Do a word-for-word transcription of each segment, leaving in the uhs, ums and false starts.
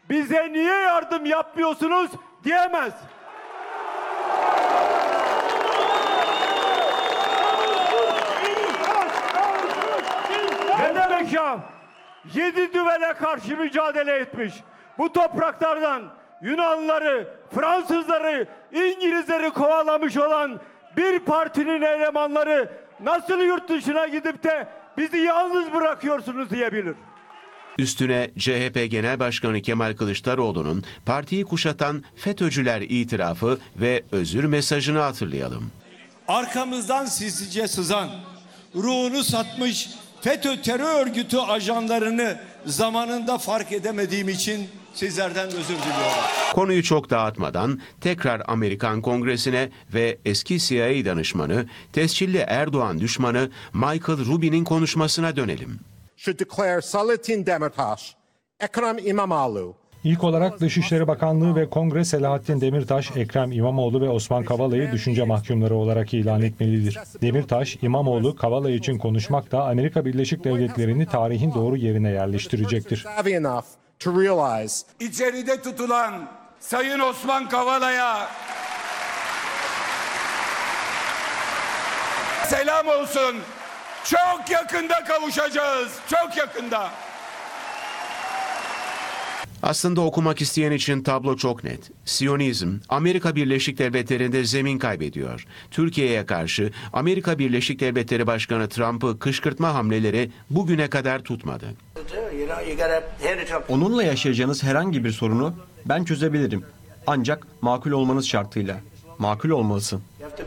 bize niye yardım yapmıyorsunuz diyemez. Ne demek ya? Yedi düvele karşı mücadele etmiş. Bu topraklardan Yunanlıları, Fransızları, İngilizleri kovalamış olan bir partinin elemanları nasıl yurt dışına gidip de bizi yalnız bırakıyorsunuz diyebilir. Üstüne C H P Genel Başkanı Kemal Kılıçdaroğlu'nun partiyi kuşatan FETÖ'cüler itirafı ve özür mesajını hatırlayalım. Arkamızdan sinsice sızan, ruhunu satmış FETÖ terör örgütü ajanlarını zamanında fark edemediğim için sizlerden özür diliyorum. Konuyu çok dağıtmadan tekrar Amerikan Kongresi'ne ve eski C I A danışmanı, tescilli Erdoğan düşmanı Michael Rubin'in konuşmasına dönelim. Should declare Selahattin Demirtaş, Ekrem İmamoğlu. İlk olarak Dışişleri Bakanlığı ve Kongre Selahattin Demirtaş, Ekrem İmamoğlu ve Osman Kavala'yı düşünce mahkumları olarak ilan etmelidir. Demirtaş, İmamoğlu, Kavala için konuşmakla Amerika Birleşik Devletleri'ni tarihin doğru yerine yerleştirecektir. İçeride tutulan Sayın Osman Kavala'ya selam olsun. Çok yakında kavuşacağız. Çok yakında. Aslında okumak isteyen için tablo çok net. Siyonizm, Amerika Birleşik Devletleri'nde zemin kaybediyor. Türkiye'ye karşı Amerika Birleşik Devletleri Başkanı Trump'ı kışkırtma hamleleri bugüne kadar tutmadı. Onunla yaşayacağınız herhangi bir sorunu ben çözebilirim. Ancak makul olmanız şartıyla. Makul olmalısın.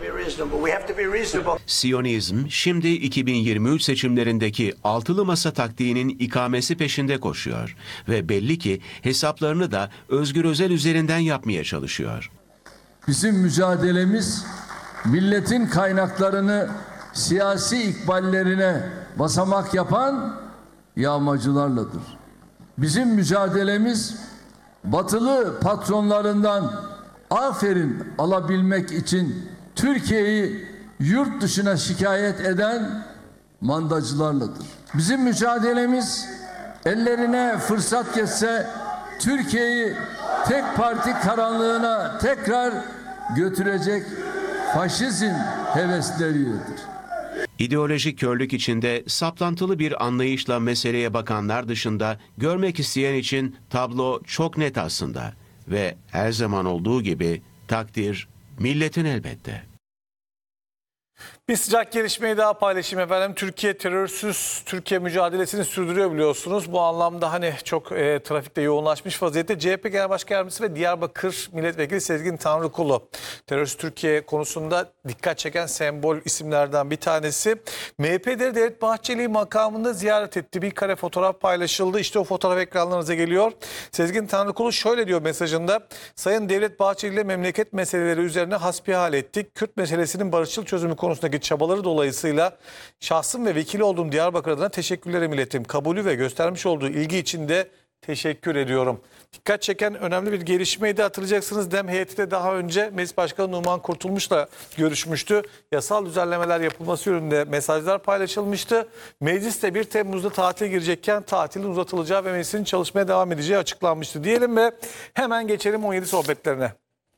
Siyonizm şimdi iki bin yirmi üç seçimlerindeki altılı masa taktiğinin ikamesi peşinde koşuyor ve belli ki hesaplarını da Özgür Özel üzerinden yapmaya çalışıyor. Bizim mücadelemiz milletin kaynaklarını siyasi ikballerine basamak yapan yağmacılarladır. Bizim mücadelemiz batılı patronlarından aferin alabilmek için Türkiye'yi yurt dışına şikayet eden mandacılarladır. Bizim mücadelemiz ellerine fırsat geçse Türkiye'yi tek parti karanlığına tekrar götürecek faşizm hevesleridir. İdeolojik körlük içinde saplantılı bir anlayışla meseleye bakanlar dışında görmek isteyen için tablo çok net aslında. Ve her zaman olduğu gibi takdir milletin elbette. Bir sıcak gelişmeyi daha paylaşayım efendim. Türkiye terörsüz Türkiye mücadelesini sürdürüyor biliyorsunuz. Bu anlamda hani çok e, trafikte yoğunlaşmış vaziyette. C H P Genel Başkan Yardımcısı ve Diyarbakır Milletvekili Sezgin Tanrıkulu. Terörsüz Türkiye konusunda dikkat çeken sembol isimlerden bir tanesi. M H P lideri Devlet Bahçeli'yi makamında ziyaret etti. Bir kare fotoğraf paylaşıldı. İşte o fotoğraf ekranlarınıza geliyor. Sezgin Tanrıkulu şöyle diyor mesajında. Sayın Devlet Bahçeli ile memleket meseleleri üzerine hasbihal ettik. Kürt meselesinin barışçıl çözümü konusundaki çabaları dolayısıyla şahsım ve vekili olduğum Diyarbakır adına teşekkürlerimi ilettim. Kabulü ve göstermiş olduğu ilgi için de teşekkür ediyorum. Dikkat çeken önemli bir gelişmeydi, hatırlayacaksınız. DEM heyeti de daha önce Meclis Başkanı Numan Kurtulmuş'la görüşmüştü. Yasal düzenlemeler yapılması yönünde mesajlar paylaşılmıştı. Meclis de bir Temmuz'da tatile girecekken tatilin uzatılacağı ve meclisin çalışmaya devam edeceği açıklanmıştı diyelim ve hemen geçelim on yedi sohbetlerine.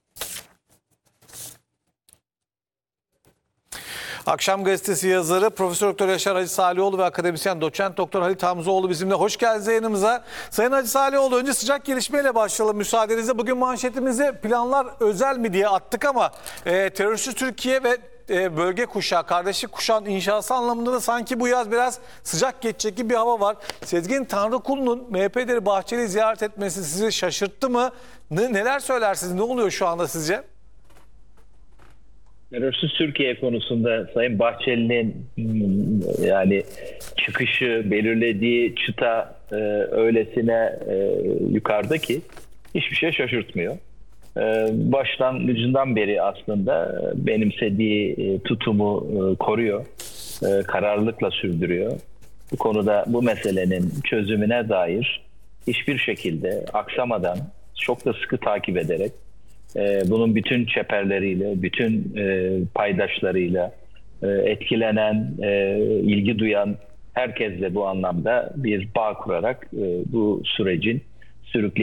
Akşam Gazetesi yazarı Profesör Doktor Yaşar Hacı Salihoğlu ve akademisyen Doçent Doktor Halit Hamzoğlu bizimle. Hoş geldiniz yayınımıza. Sayın Hacı Salihoğlu, önce sıcak gelişmeyle başlayalım müsaadenizle. Bugün manşetimizi planlar özel mi diye attık ama e, terörsüz Türkiye ve e, bölge kuşağı, kardeşlik kuşağın inşası anlamında da sanki bu yaz biraz sıcak geçecek gibi bir hava var. Sezgin Tanrıkulu'nun M H P lideri Bahçeli'yi ziyaret etmesi sizi şaşırttı mı? Ne, neler söylersiniz? Ne oluyor şu anda sizce? Terörsüz Türkiye konusunda Sayın Bahçeli'nin yani çıkışı, belirlediği çıta e, öylesine e, yukarıda ki hiçbir şey şaşırtmıyor. E, başlangıcından beri aslında benimsediği e, tutumu e, koruyor, e, kararlılıkla sürdürüyor. Bu konuda bu meselenin çözümüne dair hiçbir şekilde aksamadan çok da sıkı takip ederek bunun bütün çeperleriyle, bütün paydaşlarıyla etkilenen, ilgi duyan herkesle bu anlamda bir bağ kurarak bu sürecin sürükleyip